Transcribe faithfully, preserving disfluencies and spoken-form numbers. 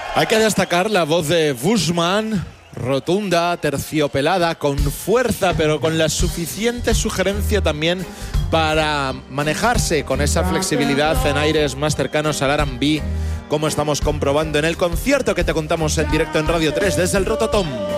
Hay que destacar la voz de Bushman, rotunda, terciopelada, con fuerza, pero con la suficiente sugerencia también para manejarse con esa flexibilidad en aires más cercanos al R and B, como estamos comprobando en el concierto que te contamos en directo en Radio tres desde el Rototom.